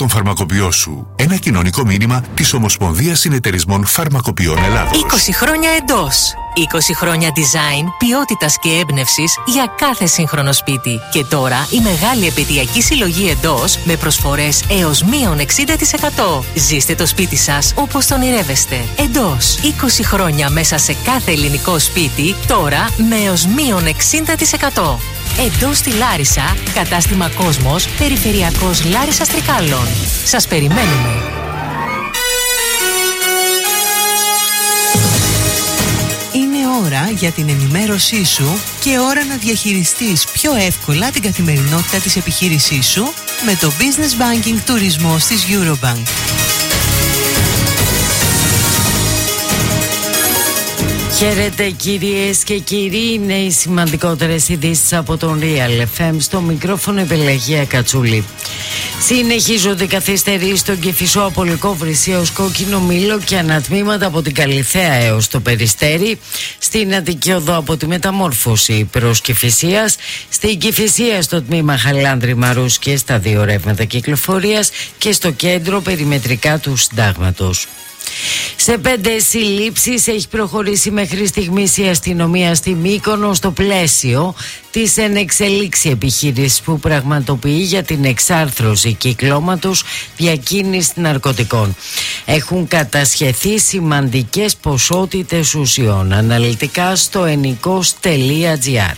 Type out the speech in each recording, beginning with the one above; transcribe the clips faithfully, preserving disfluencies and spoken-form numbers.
τον φαρμακοποιό σου. Ένα κοινωνικό μήνυμα της Ομοσπονδίας Συνεταιρισμών Φαρμακοποιών Ελλάδος. είκοσι χρόνια εντός. είκοσι χρόνια design, ποιότητας και έμπνευσης για κάθε σύγχρονο σπίτι. Και τώρα η μεγάλη επαιτειακή συλλογή εντός με προσφορές έως μείον εξήντα τοις εκατό. Ζήστε το σπίτι σας όπως το ονειρεύεστε. Εντός. είκοσι χρόνια μέσα σε κάθε ελληνικό σπίτι, τώρα με έως μείον εξήντα τοις εκατό. Εντός στη Λάρισα, κατάστημα Κόσμος, περιφερειακός Λάρισσας Τρικάλων. Σας περιμένουμε. Ώρα για την ενημέρωσή σου και ώρα να διαχειριστείς πιο εύκολα την καθημερινότητα της επιχείρησής σου με το Business Banking Τουρισμός της Eurobank. Χαίρετε κυρίες και κύριοι, είναι οι σημαντικότερες ειδήσεις από τον Real εφ εμ, στο μικρόφωνο η Πελαγία Κατσούλη. Συνεχίζονται καθυστερήσεις στον Κηφισό από Λυκόβρηση έως Κόκκινο Μήλο και ανατμήματα από την Καλιθέα έως το Περιστέρι, στην Αττική Οδό από τη Μεταμόρφωση προς Κηφισίας, στην Κηφισία στο τμήμα Χαλάνδρη Μαρούς και στα δύο ρεύματα κυκλοφορίας και στο κέντρο περιμετρικά του Συντάγματος. Σε πέντε συλλήψεις έχει προχωρήσει μέχρι στιγμής η αστυνομία στη Μύκονο στο πλαίσιο της ενεξελίξη επιχείρησης που πραγματοποιεί για την εξάρθρωση κυκλώματος διακίνησης ναρκωτικών. Έχουν κατασχεθεί σημαντικές ποσότητες ουσιών. Αναλυτικά στο ενικός τελεία τζι άρ.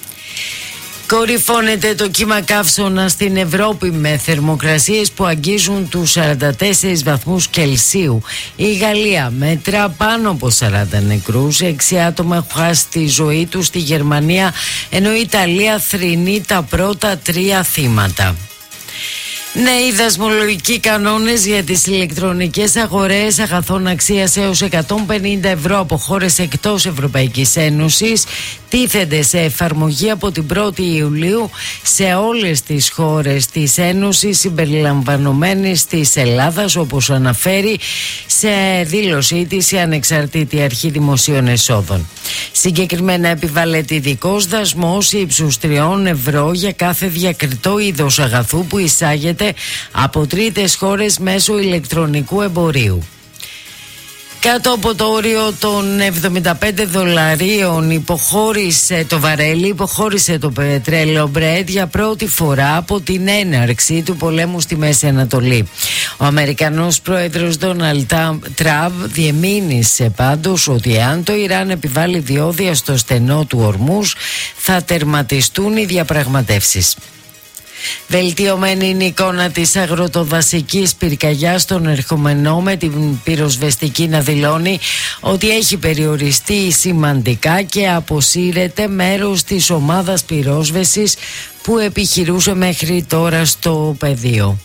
Κορυφώνεται το κύμα καύσωνα στην Ευρώπη με θερμοκρασίες που αγγίζουν τους σαράντα τέσσερις βαθμούς Κελσίου. Η Γαλλία μετρά πάνω από σαράντα νεκρούς, έξι άτομα έχουν χάσει τη ζωή τους στη Γερμανία, ενώ η Ιταλία θρηνεί τα πρώτα τρία θύματα. Νέοι δασμολογικοί κανόνες για τις ηλεκτρονικές αγορές αγαθών αξίας έως εκατόν πενήντα ευρώ από χώρες εκτός Ευρωπαϊκής Ένωσης τίθενται σε εφαρμογή από την πρώτη Ιουλίου σε όλες τις χώρες της Ένωσης συμπεριλαμβανομένης της Ελλάδας, όπως αναφέρει σε δήλωσή της η Ανεξαρτήτη Αρχή Δημοσίων Εσόδων. Συγκεκριμένα επιβάλλεται ειδικός δασμός ύψους τριών ευρώ για κάθε διακριτό είδος αγαθού που εισάγεται από τρίτες χώρες μέσω ηλεκτρονικού εμπορίου. Κάτω από το όριο των εβδομήντα πέντε δολαρίων υποχώρησε το βαρέλι, υποχώρησε το πετρέλαιο Brent για πρώτη φορά από την έναρξη του πολέμου στη Μέση Ανατολή. Ο Αμερικανός πρόεδρος Ντόναλντ Τραμπ διεμήνυσε πάντως ότι αν το Ιράν επιβάλλει διόδια στο στενό του Ορμούζ θα τερματιστούν οι διαπραγματεύσεις. Βελτιωμένη είναι η εικόνα της αγροτοδασικής πυρκαγιάς στον ερχομενό, με την πυροσβεστική να δηλώνει ότι έχει περιοριστεί σημαντικά και αποσύρεται μέρος της ομάδας πυρόσβεσης που επιχειρούσε μέχρι τώρα στο πεδίο.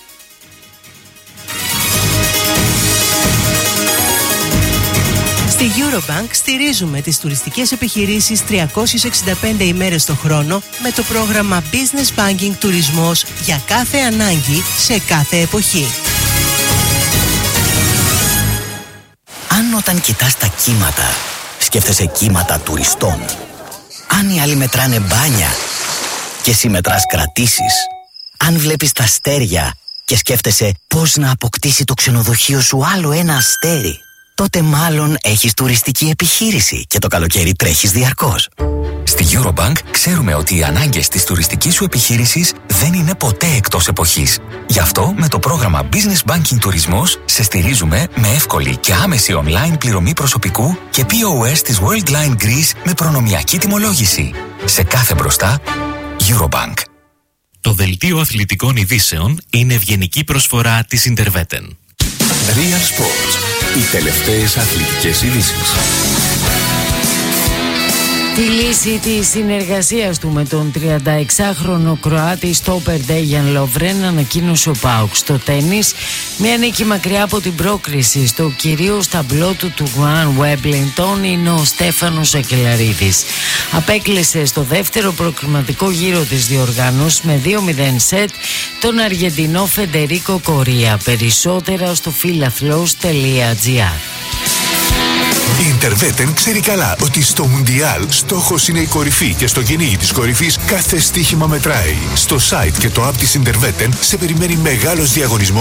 Στη Eurobank στηρίζουμε τις τουριστικές επιχειρήσεις τριακόσιες εξήντα πέντε ημέρες το χρόνο με το πρόγραμμα Business Banking Τουρισμός για κάθε ανάγκη σε κάθε εποχή. Αν όταν κοιτάς τα κύματα σκέφτεσαι κύματα τουριστών, αν οι άλλοι μετράνε μπάνια και εσύ μετράς κρατήσεις, αν βλέπεις τα αστέρια και σκέφτεσαι πώς να αποκτήσει το ξενοδοχείο σου άλλο ένα αστέρι, τότε μάλλον έχεις τουριστική επιχείρηση και το καλοκαίρι τρέχεις διαρκώς. Στη Eurobank ξέρουμε ότι οι ανάγκες της τουριστικής σου επιχείρησης δεν είναι ποτέ εκτός εποχής. Γι' αυτό με το πρόγραμμα Business Banking Τουρισμός σε στηρίζουμε με εύκολη και άμεση online πληρωμή προσωπικού και πι ο ες της Worldline Greece με προνομιακή τιμολόγηση. Σε κάθε μπροστά, Eurobank. Το δελτίο αθλητικών ειδήσεων είναι ευγενική προσφορά της Interveten. Real Sports. Οι τελευταίες αθλητικές ειδήσεις. Τη λύση της συνεργασίας του με τον τριανταεξάχρονο Κροάτη στόπερ Ντέιαν Λοβρέν ανακοίνωσε ο ΠΑΟΚ. Στο τένις, μια νίκη μακριά από την πρόκριση στο κυρίως ταμπλό του του Γουάν Βέμπλινγκτον είναι ο Στέφανος Ακελαρίδης. Απέκλεισε στο δεύτερο προκριματικό γύρο της διοργάνωσης με δύο μηδέν σετ τον Αργεντινό Φεντερίκο Κορία. Περισσότερα στο φιλαθλός τελεία τζι άρ. Interveten ξέρει καλά ότι στο Μουντιάλ στόχος είναι η κορυφή και στο κυνήγι της κορυφής κάθε στοίχημα μετράει. Στο site και το app της Interveten σε περιμένει μεγάλος διαγωνισμός